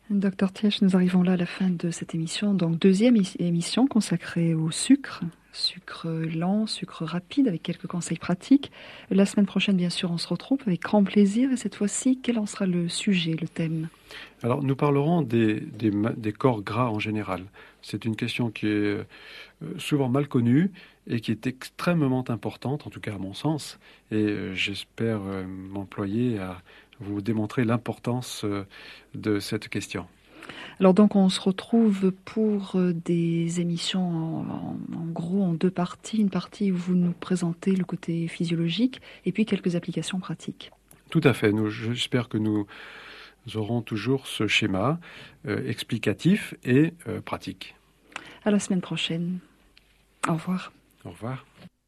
Docteur Tièche, nous arrivons là à la fin de cette émission. Donc, deuxième émission consacrée au sucre. Sucre lent, sucre rapide, avec quelques conseils pratiques. La semaine prochaine, bien sûr, on se retrouve avec grand plaisir. Et cette fois-ci, quel en sera le sujet, le thème? Alors, nous parlerons des corps gras en général. C'est une question qui est souvent mal connue et qui est extrêmement importante, en tout cas à mon sens. Et j'espère m'employer à vous démontrer l'importance de cette question. Alors donc on se retrouve pour des émissions en gros en deux parties. Une partie où vous nous présentez le côté physiologique et puis quelques applications pratiques. Tout à fait. J'espère que nous aurons toujours ce schéma explicatif et pratique. À la semaine prochaine. Au revoir. Au revoir.